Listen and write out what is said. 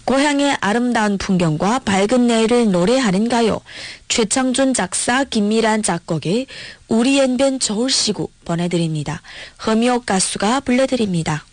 고향의 아름다운 풍경과 밝은 내일을 노래하는 가요. 최창준 작사, 김미란 작곡의 우리 엔변 저울시구 보내드립니다. 허미옥 가수가 불러드립니다.